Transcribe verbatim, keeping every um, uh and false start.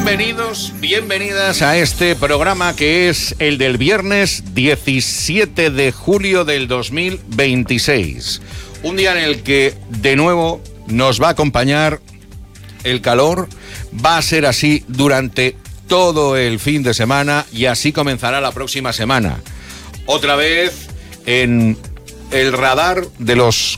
Bienvenidos, bienvenidas a este programa que es el del viernes diecisiete de julio del dos mil veintiséis. Un día en el que de nuevo nos va a acompañar el calor. Va a ser así durante todo el fin de semana y así comenzará la próxima semana. Otra vez en el radar de los